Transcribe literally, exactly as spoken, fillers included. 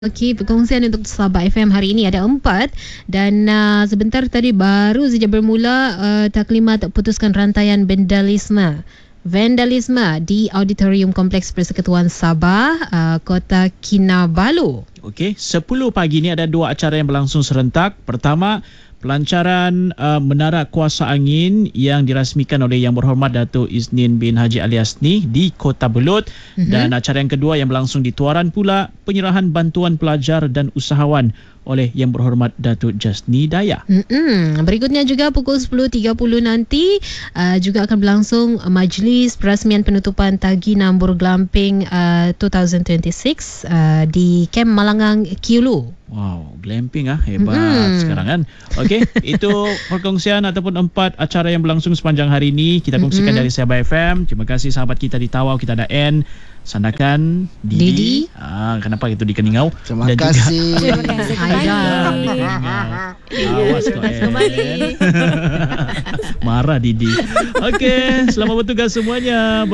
Okey, perkongsian untuk Sabah F M hari ini ada empat dan uh, sebentar tadi baru saja bermula uh, taklimat putuskan rantaian vandalisme vandalisme di Auditorium Kompleks Persekutuan Sabah, uh, Kota Kinabalu. Okey, sepuluh pagi ni ada dua acara yang berlangsung serentak. Pertama, pelancaran uh, Menara Kuasa Angin yang dirasmikan oleh Yang Berhormat Datuk Isnin bin Haji Ali Asni di Kota Belud. Mm-hmm. Dan acara yang kedua yang berlangsung di Tuaran pula, penyerahan bantuan pelajar dan usahawan oleh Yang Berhormat Datuk Jasni Daya. Mm-mm. Berikutnya juga pukul sepuluh tiga puluh nanti uh, juga akan berlangsung majlis perasmian penutupan Tagi Nambur Glamping uh, dua ribu dua puluh enam uh, di Kem Malangang Kiulu. Wow, glamping ah, hebat Mm-hmm. sekarang kan. Okey, itu perkongsian ataupun empat acara yang berlangsung sepanjang hari ini kita kongsikan mm-hmm. dari Sabah F M. Terima kasih sahabat kita di Tawau, kita ada N, Sandakan, Didi. Didi. Ah, kenapa itu di Keningau? Terima dan kasih. Juga, Terima kasih. Aida. Awas kau kembali. Marah Didi. Okey, selamat bertugas semuanya.